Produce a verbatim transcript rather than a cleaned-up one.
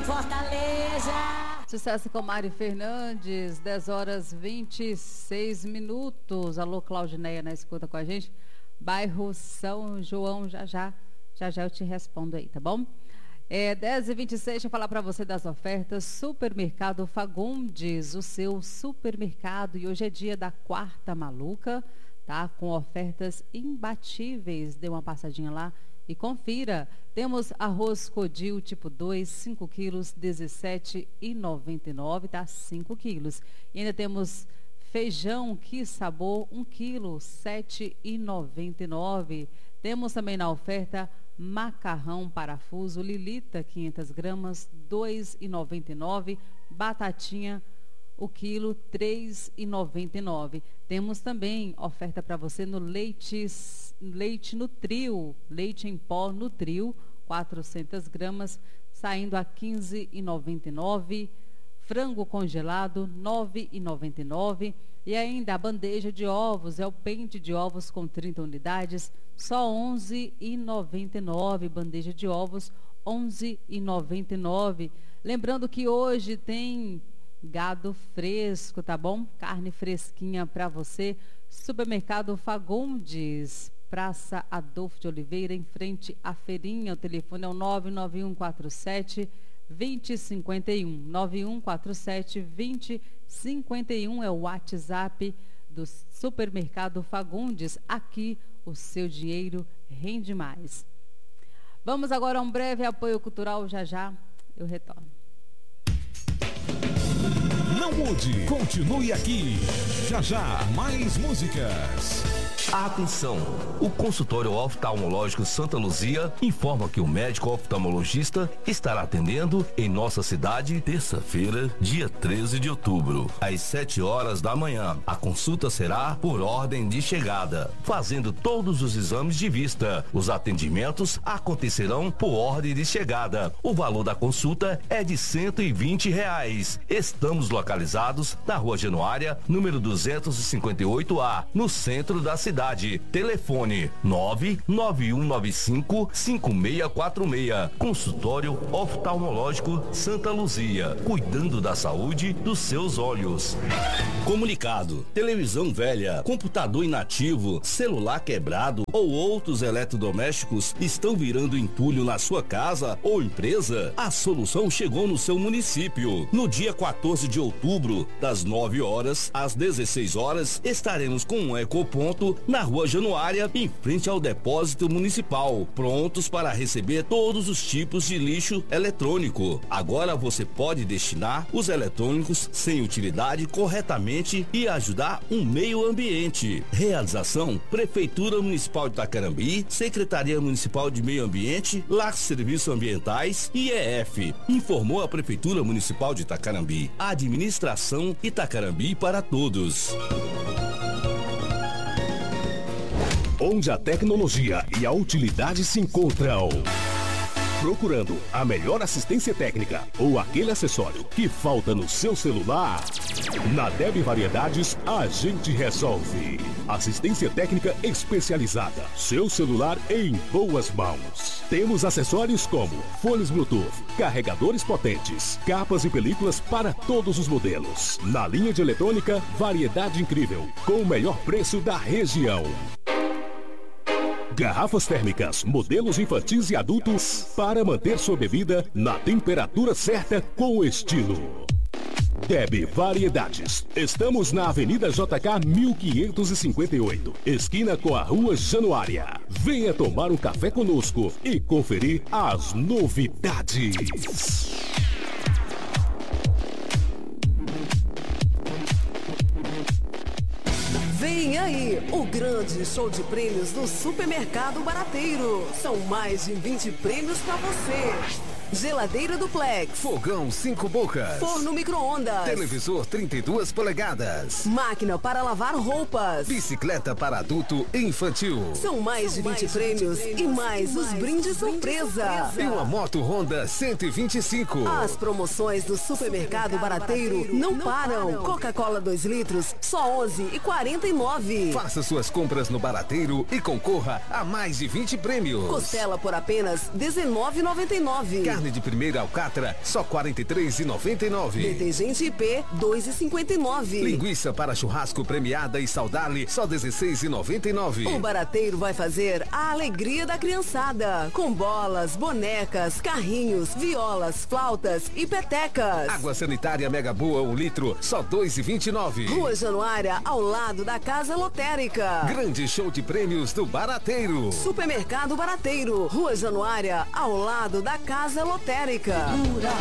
em Fortaleza. Sucesso com Mari Fernandes, dez horas vinte e seis minutos. Alô, Claudineia, na escuta com a gente. Bairro São João, já já, já já eu te respondo aí, tá bom? É dez e vinte e seis, deixa eu falar para você das ofertas. Supermercado Fagundes, o seu supermercado. E hoje é dia da quarta maluca, tá? Com ofertas imbatíveis. Dê uma passadinha lá e confira. Temos arroz Codil tipo dois, cinco quilos, dezessete reais e noventa e nove centavos, tá? cinco quilos. E ainda temos feijão, que sabor, um quilo, sete reais e noventa e nove centavos. Temos também na oferta macarrão parafuso Lilita, quinhentas gramas, dois reais e noventa e nove centavos. Batatinha, o quilo, três reais e noventa e nove centavos. Temos também oferta para você no leite, leite Nutril, leite em pó Nutril, quatrocentas gramas, saindo a quinze reais e noventa e nove centavos. Frango congelado, nove reais e noventa e nove centavos. E ainda a bandeja de ovos, é o pente de ovos com trinta unidades, só onze reais e noventa e nove centavos. Bandeja de ovos, onze reais e noventa e nove centavos. Lembrando que hoje tem gado fresco, tá bom? Carne fresquinha para você. Supermercado Fagundes, Praça Adolfo de Oliveira, em frente à feirinha. O telefone é o nove nove um quatro sete, dois zero cinco um. nove um quatro sete, dois zero cinco um é o WhatsApp do Supermercado Fagundes. Aqui o seu dinheiro rende mais. Vamos agora a um breve apoio cultural. Já já eu retorno. Não mude, continue aqui. Já já, mais músicas. Atenção! O consultório oftalmológico Santa Luzia informa que o médico oftalmologista estará atendendo em nossa cidade terça-feira, dia treze de outubro, às sete horas da manhã. A consulta será por ordem de chegada, fazendo todos os exames de vista. Os atendimentos acontecerão por ordem de chegada. O valor da consulta é de cento e vinte reais. Estamos localizados na Rua Januária, número duzentos e cinquenta e oito A, no centro da cidade. Telefone nove nove um nove cinco, cinco seis quatro seis. Consultório oftalmológico Santa Luzia, cuidando da saúde dos seus olhos. Comunicado: televisão velha, computador inativo, celular quebrado ou outros eletrodomésticos estão virando entulho na sua casa ou empresa? A solução chegou no seu município. No dia quatorze de outubro, das nove horas às dezesseis horas, estaremos com um ecoponto na Rua Januária, em frente ao depósito municipal, prontos para receber todos os tipos de lixo eletrônico. Agora você pode destinar os eletrônicos sem utilidade corretamente e ajudar o meio ambiente. Realização: Prefeitura Municipal de Itacarambi, Secretaria Municipal de Meio Ambiente, L A C Serviços Ambientais e E F. Informou a Prefeitura Municipal de Itacarambi. Administração Itacarambi para todos. Onde a tecnologia e a utilidade se encontram. Procurando a melhor assistência técnica ou aquele acessório que falta no seu celular? Na Deb Variedades a gente resolve. Assistência técnica especializada. Seu celular em boas mãos. Temos acessórios como fones Bluetooth, carregadores potentes, capas e películas para todos os modelos. Na linha de eletrônica, variedade incrível, com o melhor preço da região. Garrafas térmicas, modelos infantis e adultos, para manter sua bebida na temperatura certa com estilo. Deb Variedades. Estamos na Avenida J K mil quinhentos e cinquenta e oito, esquina com a Rua Januária. Venha tomar um café conosco e conferir as novidades. Vem aí, o grande show de prêmios do Supermercado Barateiro. São mais de vinte prêmios para você. Geladeira duplex, fogão cinco bocas, forno micro-ondas, televisor trinta e duas polegadas, máquina para lavar roupas, bicicleta para adulto e infantil. São mais de vinte prêmios e mais os brindes surpresa. E uma moto Honda cento e vinte e cinco. As promoções do Supermercado Barateiro não param. Coca-Cola dois litros, só onze e quarenta e nove. Faça suas compras no Barateiro e concorra a mais de vinte prêmios. Costela por apenas dezenove e noventa e nove. Carne de primeira alcatra, só quarenta e três reais e noventa e nove centavos. Detergente I P, dois reais e cinquenta e nove centavos. Linguiça para churrasco premiada e Saudale, só dezesseis reais e noventa e nove centavos. O Barateiro vai fazer a alegria da criançada, com bolas, bonecas, carrinhos, violas, flautas e petecas. Água sanitária Mega Boa, um litro, só dois reais e vinte e nove centavos. Rua Januária, ao lado da Casa Lotérica. Grande show de prêmios do Barateiro. Supermercado Barateiro, Rua Januária, ao lado da Casa Lotérica. Rural.